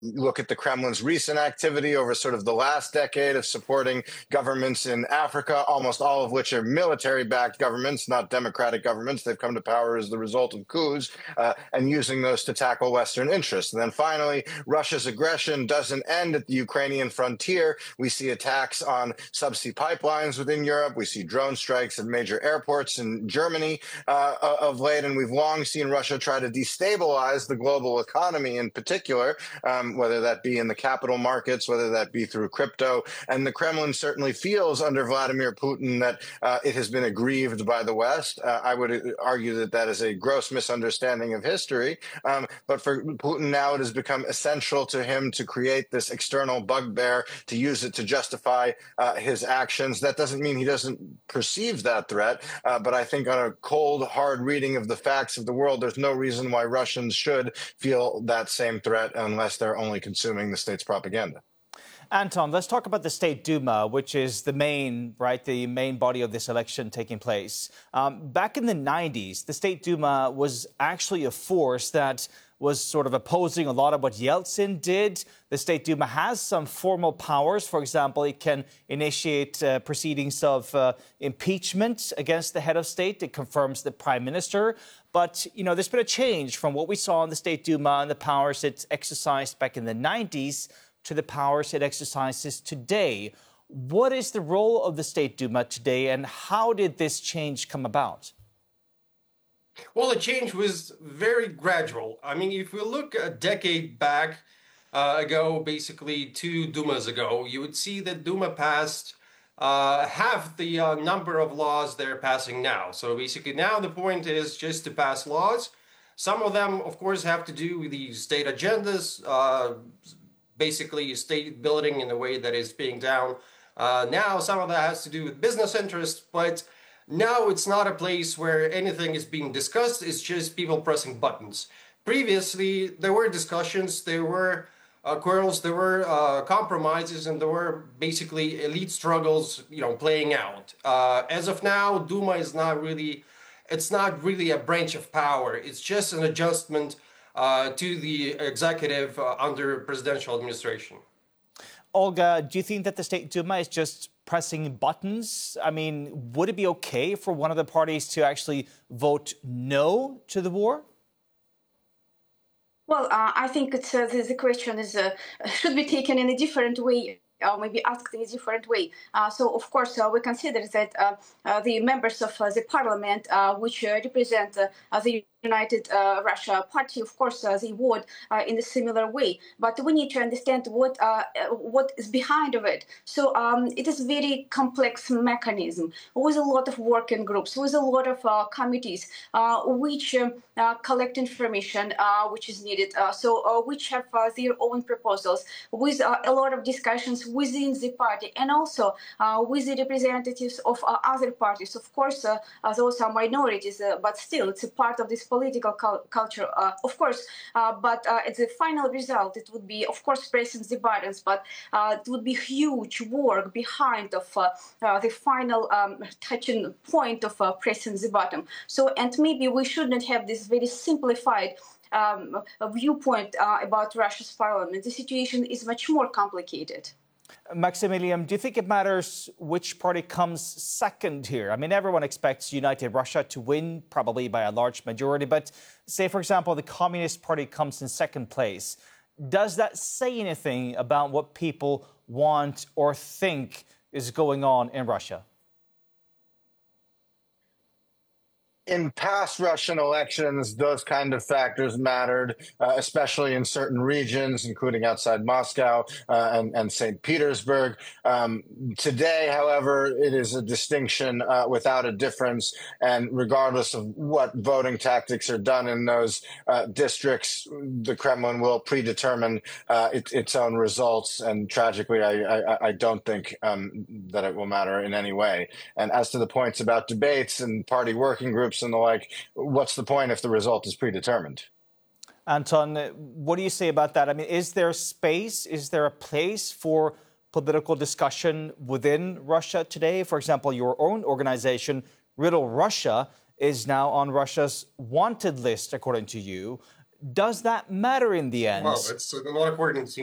look at the Kremlin's recent activity over sort of the last decade of supporting governments in Africa, almost all of which are military-backed governments, not democratic governments. They've come to power as the result of coups, and using those to tackle Western interests. And then finally, Russia's aggression doesn't end at the Ukrainian frontier. We see attacks on subsea pipelines within Europe. We see drone strikes at major airports in Germany of late, and we've long seen Russia try to destabilize the global economy in particular, whether that be in the capital markets, whether that be through crypto. And the Kremlin certainly feels under Vladimir Putin that it has been aggrieved by the West. I would argue that that is a gross misunderstanding of history. But for Putin now, it has become essential to him to create this external bugbear, to use it to justify his actions. That doesn't mean he doesn't perceive that threat, but I think on a cold, hard reading of the facts of the world, there's no reason why Russians should feel that same threat unless they're only consuming the state's propaganda. Anton, let's talk about the State Duma, which is the main body of this election taking place. Back in the 90s, the State Duma was actually a force that was sort of opposing a lot of what Yeltsin did. The State Duma has some formal powers. For example, it can initiate proceedings of impeachment against the head of state. It confirms the prime minister. But, there's been a change from what we saw in the State Duma and the powers it exercised back in the 90s to the powers it exercises today. What is the role of the State Duma today, and how did this change come about? Well, the change was very gradual. I mean, if we look a decade back ago, basically 2 Dumas ago, you would see that Duma passed half the number of laws they're passing now. So basically now the point is just to pass laws. Some of them, of course, have to do with the state agendas, basically state building in the way that is being down. Now some of that has to do with business interests, but now it's not a place where anything is being discussed, it's just people pressing buttons. Previously, there were discussions, there were quarrels, there were compromises, and there were basically elite struggles, playing out. As of now, Duma is it's not really a branch of power, it's just an adjustment to the executive under presidential administration. Olga, do you think that the State Duma is just pressing buttons? I mean, would it be okay for one of the parties to actually vote no to the war? Well, I think the question is should be taken in a different way. Maybe asked in a different way. So, of course, we consider that the members of the parliament, which represent the United Russia Party, of course, they vote in a similar way. But we need to understand what is behind of it. So it is a very complex mechanism with a lot of working groups, with a lot of committees, which collect information which is needed, which have their own proposals, with a lot of discussions within the party, and also with the representatives of other parties. Of course, those are minorities, but still, it's a part of this political culture, of course. But at the final result, it would be, of course, pressing the buttons, but it would be huge work behind of the final touching point of pressing the button. So, and maybe we should not have this very simplified viewpoint about Russia's parliament. The situation is much more complicated. Maximilian, do you think it matters which party comes second here? I mean, everyone expects United Russia to win, probably by a large majority. But say, for example, the Communist Party comes in second place. Does that say anything about what people want or think is going on in Russia? In past Russian elections, those kind of factors mattered, especially in certain regions, including outside Moscow and St. Petersburg. Today, however, it is a distinction without a difference. And regardless of what voting tactics are done in those districts, the Kremlin will predetermine its own results. And tragically, I don't think that it will matter in any way. And as to the points about debates and party working groups and the like, what's the point if the result is predetermined? Anton, what do you say about that? I mean, is there space, is there a place for political discussion within Russia today? For example, your own organization, Riddle Russia, is now on Russia's wanted list, according to you. Does that matter in the end? Well, it's not according to